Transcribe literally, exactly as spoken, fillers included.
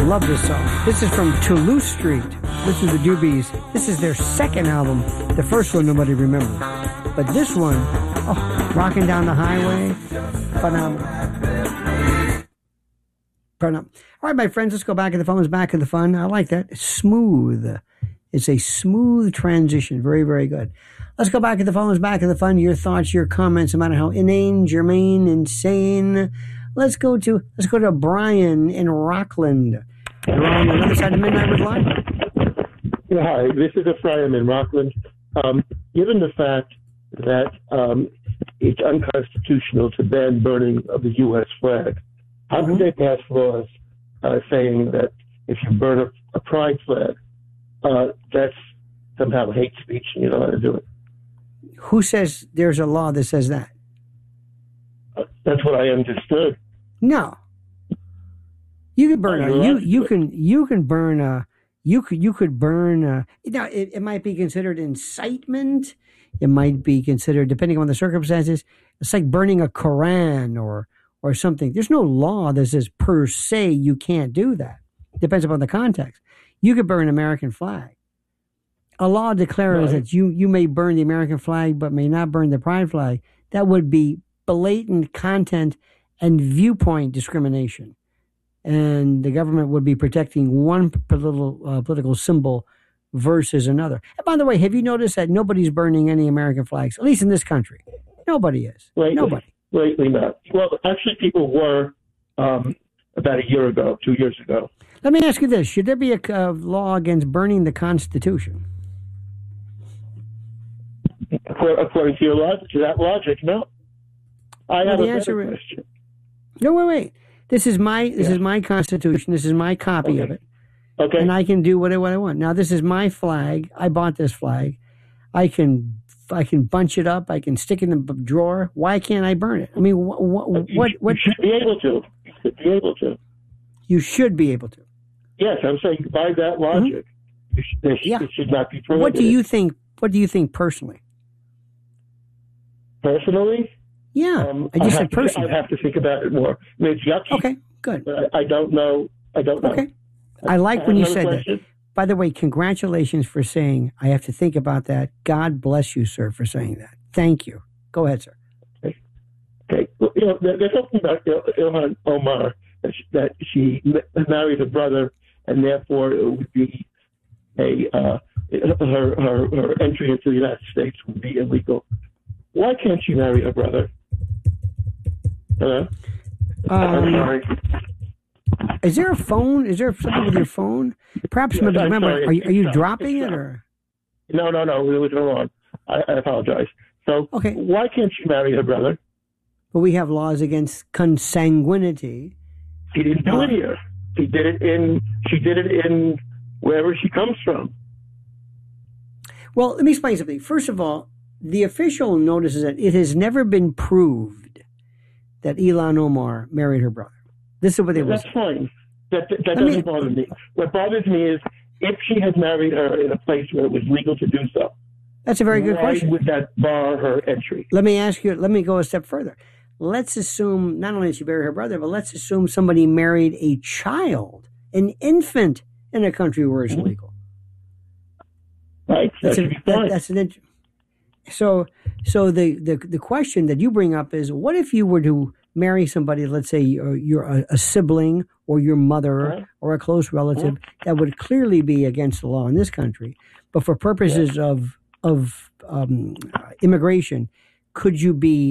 love this song. This is from Toulouse Street. Listen to the Doobies. This is their second album. The first one nobody remembers. But this one, oh, Rocking Down the Highway, phenomenal. Phenomenal. All right, my friends, let's go back to the phones, back to the fun. I like that. It's smooth. It's a smooth transition. Very, very good. Let's go back to the phones, back to the fun. Your thoughts, your comments, no matter how inane, germane, insane. Let's go to let's go to Brian in Rockland. You're on the other side of midnight with Live. Yeah, hi, this is Ephraim in Rockland. Um, given the fact that um, it's unconstitutional to ban burning of the U S flag, how mm-hmm. can they pass laws uh, saying that if you burn a, a pride flag, uh, that's somehow hate speech and you don't know how to do it? Who says there's a law that says that? Uh, that's what I understood. No. You can burn a, you you can you can burn a you could you could burn a, now it, it might be considered incitement. It might be considered, depending on the circumstances, it's like burning a Koran or or something. There's no law that says per se you can't do that. It depends upon the context. You could burn an American flag. A law declares right. that you, you may burn the American flag but may not burn the pride flag. That would be blatant content and viewpoint discrimination. And the government would be protecting one political uh, political symbol versus another. And by the way, have you noticed that nobody's burning any American flags, at least in this country? Nobody is. Lately, Nobody. Lately not. Well, actually, people were um, about a year ago, two years ago. Let me ask you this. Should there be a uh, law against burning the Constitution? According to your logic, to that logic, no. I well, have the a answer better is, question. No, wait, wait. This is my this yeah. is my Constitution. This is my copy okay. of it. Okay. And I can do what I, what I want. Now, this is my flag. I bought this flag. I can I can bunch it up. I can stick it in the drawer. Why can't I burn it? I mean, what what you, what? what you should be able to. You should be able to. You should be able to. Yes, I'm saying by that logic, mm-hmm. it, should, it, yeah. it should not be prohibited. What do you think? What do you think personally? Personally? Yeah, um, I just said to, personally. I have to think about it more. I mean, it's yucky. Okay, good. But I, I don't know. I don't know. Okay. I like I when you said question. that. By the way, congratulations for saying I have to think about that. God bless you, sir, for saying that. Thank you. Go ahead, sir. Okay. Okay. Well, you know, there, there's something about Il- Ilhan Omar that she, that she married her brother, and therefore it would be a uh, her, her her entry into the United States would be illegal. Why can't she marry her brother? Hello? I'm sorry. Um, is there a phone? Is there something with your phone? Perhaps, Yes, maybe, I'm remember, sorry. are you, are you It's dropping it's it? or? No, no, no. It was wrong. I, I apologize. So okay. Why can't she marry her brother? But we have laws against consanguinity. She didn't do uh, it here. She did it in. She did it in wherever she comes from. Well, let me explain something. First of all, the official notices that it has never been proved that Ilhan Omar married her brother. This is what they That's say. fine. That, that, that doesn't me, bother me. What bothers me is if she had married her in a place where it was legal to do so. That's a very good why question. Would that bar her entry? Let me ask you, let me go a step further. Let's assume not only did she marry her brother, but let's assume somebody married a child, an infant, in a country where it's mm-hmm. legal. Right. That's, that a, that, that's an int- so so the, the the question that you bring up is, what if you were to marry somebody, let's say you're, you're a, a sibling or your mother right. or a close relative, right. that would clearly be against the law in this country, but for purposes yeah. of of um, immigration, could you be